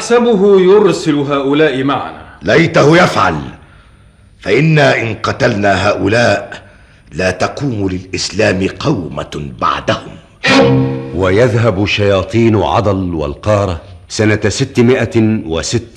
أحسبه يرسل هؤلاء معنا. ليته يفعل، فإنا إن قتلنا هؤلاء لا تقوم للإسلام قومة بعدهم. ويذهب شياطين عضل والقارة سنة 606